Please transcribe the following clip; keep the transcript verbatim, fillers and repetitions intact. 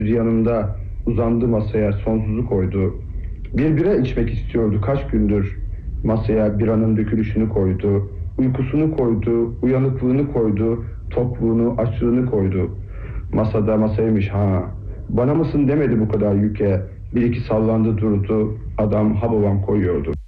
yanımda uzandı masaya, sonsuzu koydu. Bir bira içmek istiyordu kaç gündür. Masaya biranın dökülüşünü koydu. Uykusunu koydu, uyanıklığını koydu, tokluğunu, açlığını koydu. Masada masaymış ha. Bana mısın demedi bu kadar yüke. Bir iki sallandı durdu, adam hababam koyuyordu.